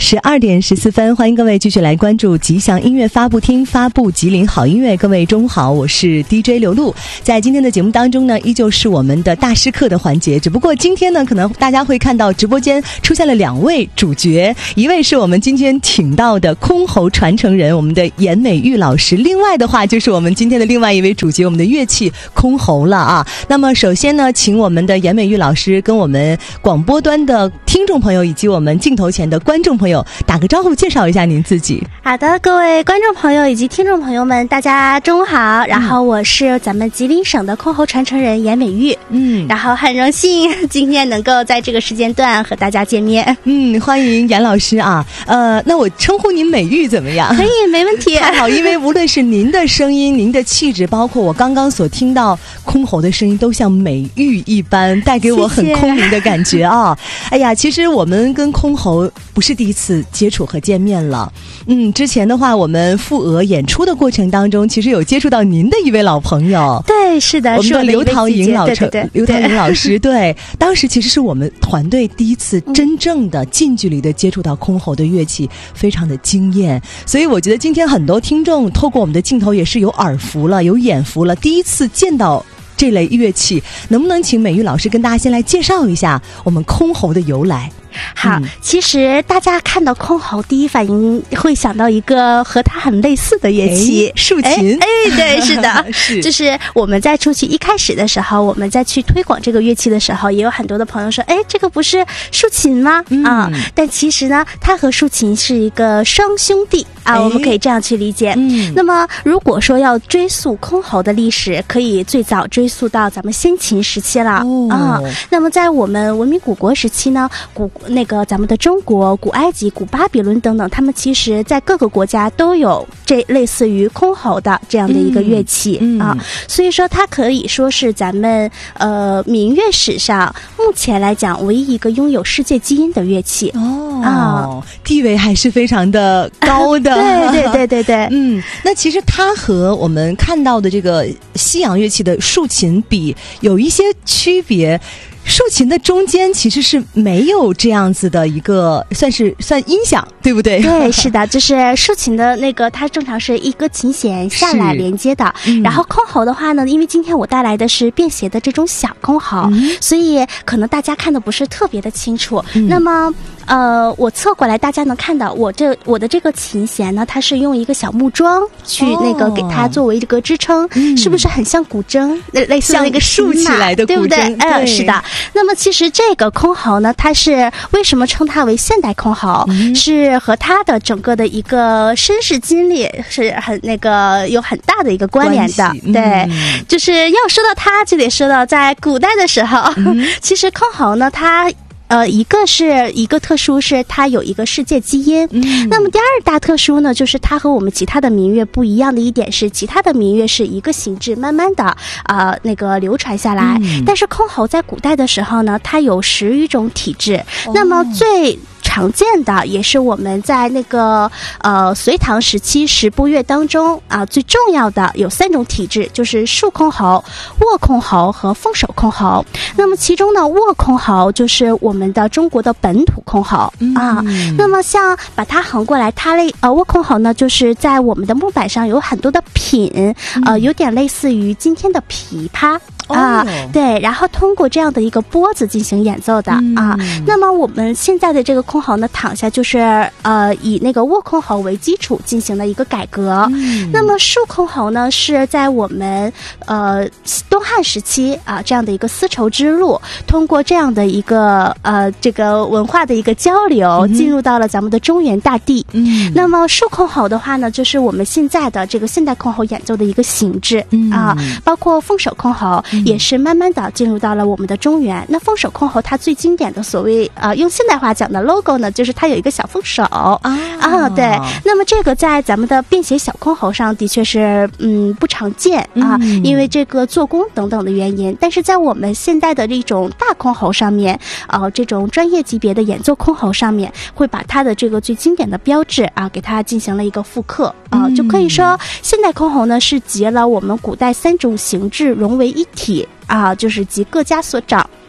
12点14分，欢迎各位继续来关注吉祥音乐发布厅，发布吉林好音乐。各位中午好，我是 DJ 刘露。在今天的节目当中呢，依旧是我们的大师课的环节，只不过今天呢，可能大家会看到直播间出现了2位主角，一位是我们今天请到的箜篌传承人，我们的严美玉老师，另外的话就是我们今天的另外一位主角，我们的乐器箜篌了啊。那么首先呢，请我们的严美玉老师跟我们广播端的听众朋友以及我们镜头前的观众朋友打个招呼，介绍一下您自己。 好的，各位观众朋友以及听众朋友们，大家中午好。然后我是咱们吉林省的箜篌传承人严美玉。然后很荣幸今天能够在这个时间段和大家见面。 欢迎严老师啊。那我称呼您美玉怎么样？ 可以，没问题。 太好，因为无论是您的声音、您的气质，包括我刚刚所听到箜篌的声音，都像美玉一般，带给我很空灵的感觉啊。哎呀，其实我们跟箜篌不是第一次接触和见面了。之前的话，我们赴俄演出的过程当中，其实有接触到您的一位老朋友。 对，是的， 我们的刘桃莹老师。 对， 刘桃莹老师，对，当时其实是我们团队第一次真正的近距离的接触到箜篌的乐器，非常的惊艳。所以我觉得今天很多听众透过我们的镜头也是有耳福了，有眼福了，第一次见到这类乐器。能不能请美玉老师跟大家先来介绍一下我们箜篌的由来？ 好，其实大家看到箜篌第一反应会想到一个和它很类似的乐器， 竖琴。 对，是的。 是， 就是我们在初期一开始的时候，我们在去推广这个乐器的时候，也有很多的朋友说，这个不是竖琴吗？但其实呢，它和竖琴是一个双兄弟啊，我们可以这样去理解。那么如果说要追溯箜篌的历史，可以最早追溯到咱们先秦时期了。那么在我们文明古国时期呢，咱们的中国、古埃及、古巴比伦等等，他们其实在各个国家都有这类似于箜篌的这样的一个乐器所以说它可以说是咱们民乐史上目前来讲唯一一个拥有世界基因的乐器地位还是非常的高的。 对。 那其实它和我们看到的这个西洋乐器的竖琴比有一些区别。竖琴的中间其实是没有这样子的一个算音响，对不对？ 对，是的，就是竖琴的那个它正常是一个琴弦下来连接的。然后箜篌的话呢，因为今天我带来的是便携的这种小箜篌，所以可能大家看的不是特别的清楚。那么我侧过来，大家能看到我的这个琴弦呢，它是用一个小木桩去给它作为这个支撑，是不是很像古筝？类似那个竖起来的古筝， 对不对？是的。那么其实这个箜篌呢，它是为什么称它为现代箜篌？是和它的整个的一个身世经历是很有很大的一个关联的。对，就是要说到它，就得说到在古代的时候，其实箜篌呢，它一个特殊是它有一个世界基因。那么第二大特殊呢，就是它和我们其他的民乐不一样的一点是，其他的民乐是一个形制慢慢的流传下来，但是箜篌在古代的时候呢，它有10余种体制。那么最常见的也是我们在隋唐时期10部乐当中最重要的有3种体制，就是竖箜篌、握箜篌和凤手箜篌。那么其中呢，握箜篌就是我们的中国的本土箜篌那么像把它横过来，握箜篌呢，就是在我们的木板上有很多的品，有点类似于今天的琵琶。对，然后通过这样的一个拨子进行演奏的那么我们现在的这个箜篌呢，躺下就是以握箜篌为基础进行了一个改革。那么竖箜篌呢，是在我们东汉时期这样的一个丝绸之路，通过这样的一个这个文化的一个交流，进入到了咱们的中原大地。那么竖箜篌的话呢，就是我们现在的这个现代箜篌演奏的一个形制包括凤手箜篌也是慢慢的进入到了我们的中原。那凤手箜篌它最经典的所谓用现代化讲的 logo 呢，就是它有一个小凤手对。那么这个在咱们的便携小箜篌上的确是不常见因为这个做工等等的原因。但是在我们现代的这种大箜篌上面这种专业级别的演奏箜篌上面，会把它的这个最经典的标志给它进行了一个复刻就可以说现代箜篌呢是集了我们古代3种形制融为一体就是集各家所长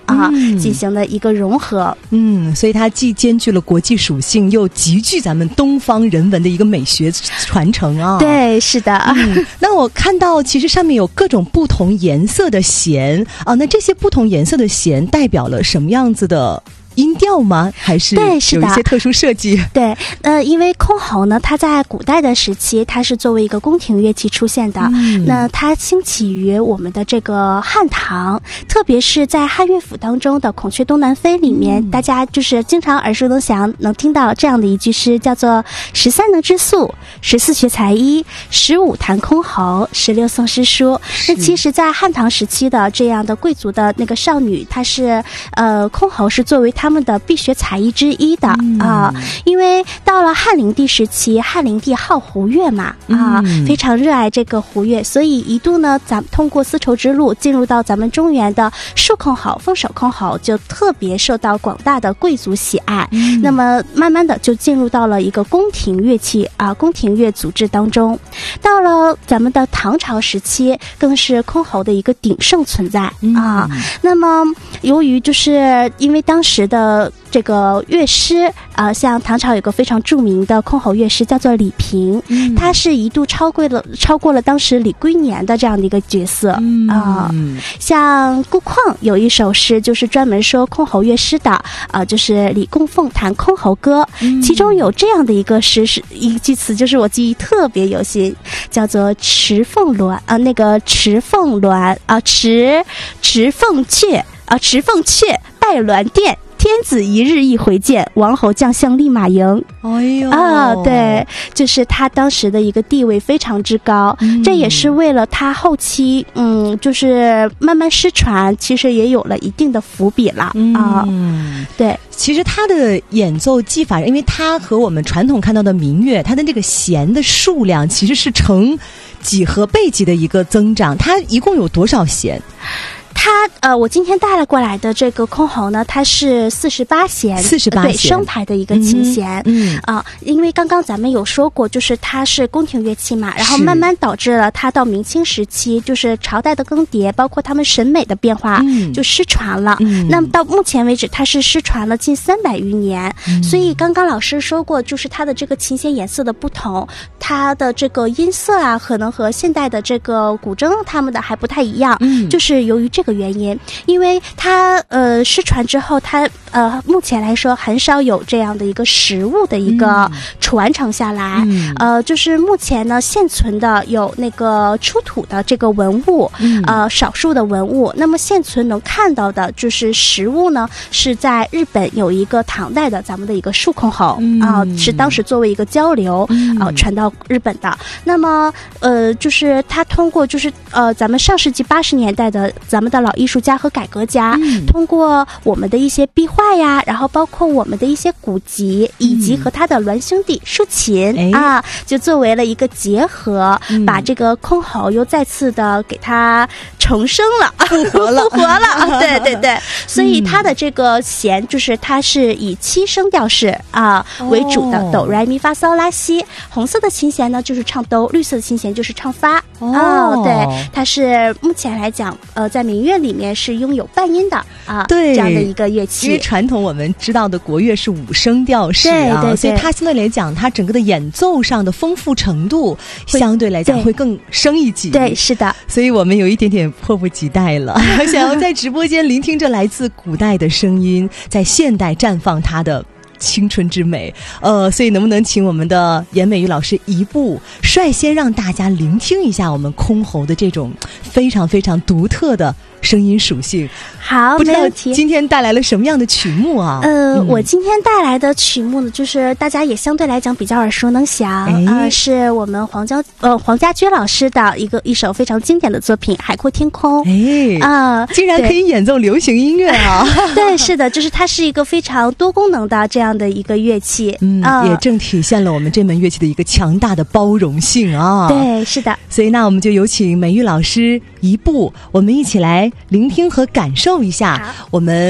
进行的一个融合。 所以它既兼具了国际属性，又极具咱们东方人文的一个美学传承啊。 对，是的。 那我看到其实上面有各种不同颜色的弦啊，那这些不同颜色的弦代表了什么样子的音调吗？还是有一些特殊设计？ 对，因为箜篌呢，它在古代的时期，它是作为一个宫廷乐器出现的。那它兴起于我们的这个汉唐，特别是在汉乐府当中的《孔雀东南飞》里面，大家就是经常耳熟能详，能听到这样的一句诗，叫做13能织素，14学才艺，15弹箜篌，16诵诗书。那其实在汉唐时期的这样的贵族的那个少女，她是箜篌是作为他们的必学才艺之一的因为到了汉灵帝时期，汉灵帝好胡乐嘛非常热爱这个胡乐，所以一度呢，咱们通过丝绸之路进入到咱们中原的竖箜篌、凤手箜篌就特别受到广大的贵族喜爱。那么慢慢的就进入到了一个宫廷乐器宫廷乐组织当中。到了咱们的唐朝时期，更是箜篌的一个鼎盛存在那么由于就是因为当时的这个乐师像唐朝有个非常著名的箜篌乐师叫做李平，他是一度超过了当时李龟年的这样的一个角色像顾况有一首诗就是专门说箜篌乐师的就是李供奉弹箜篌歌，其中有这样的一个诗是一句词，就是我记忆特别犹新，叫做池凤鸾那个池凤鸾池凤阙池凤阙拜鸾殿，天子一日一回见，王侯将相立马迎。对，就是他当时的一个地位非常之高，这也是为了他后期就是慢慢失传，其实也有了一定的伏笔了对， 其实他的演奏技法，因为他和我们传统看到的民乐，他的这个弦的数量其实是成几何倍级的一个增长。他一共有多少弦？ 我今天带了过来的这个箜篌呢，它是48弦对，升牌的一个琴弦因为刚刚咱们有说过，就是它是宫廷乐器嘛，然后慢慢导致了它到明清时期，就是朝代的更迭，包括他们审美的变化就失传了那么到目前为止，它是失传了近300余年所以刚刚老师说过，就是它的这个琴弦颜色的不同，它的这个音色可能和现代的这个古筝他们的还不太一样就是由于这个原因，因为它失传之后，它目前来说很少有这样的一个实物的一个传承下来就是目前呢现存的有那个出土的这个文物少数的文物，那么现存能看到的就是实物呢是在日本有一个唐代的咱们的一个竖箜篌是当时作为一个交流传到日本的。那么就是它通过就是咱们上世纪80年代的咱们的老艺术家和改革家通过我们的一些壁画呀，然后包括我们的一些古籍以及和他的孪兄弟竖琴就作为了一个结合把这个箜篌又再次的给它重生了复活了对对对，所以它的这个弦就是它是以7声调式为主的哆来咪发嗦拉西，红色的琴弦呢就是唱哆，绿色的琴弦就是唱发对，它是目前来讲在民乐里面是拥有半音的对这样的一个乐器。 因为传统我们知道的国乐是5声调式对， 所以它相对来讲它整个的演奏上的丰富程度相对来讲会更升一级。 对，是的， 所以我们有一点点迫不及待了想要在直播间聆听着来自古代的声音，在现代绽放它的青春之美所以能不能请我们的严美玉老师一步率先让大家聆听一下我们箜篌的这种非常非常独特的声音属性？ 好， 不知道今天带来了什么样的曲目啊？ 我今天带来的曲目呢，就是大家也相对来讲比较耳熟能详是我们黄家驹老师的一首非常经典的作品《海阔天空》 竟然可以演奏流行音乐对，是的，就是它是一个非常多功能的这样的一个乐器也正体现了我们这门乐器的一个强大的包容性对，是的。 所以那我们就有请美玉老师一步，我们一起来聆听和感受一下我们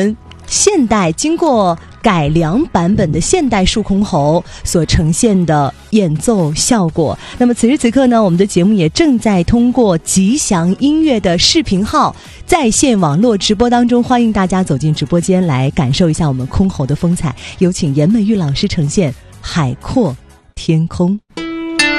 现代经过改良版本的现代数箜篌所呈现的演奏效果。那么此时此刻呢，我们的节目也正在通过吉祥音乐的视频号在线网络直播当中，欢迎大家走进直播间来感受一下我们箜篌的风采。有请严美玉老师呈现《海阔天空》。